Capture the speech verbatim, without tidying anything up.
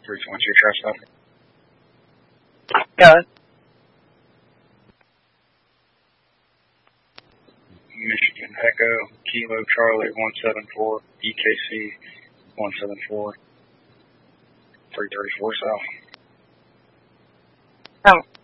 three twenty-two traffic. Got it. Michigan Echo, Kilo Charlie one seven four, E K C one seven four, three thirty-four south. Oh.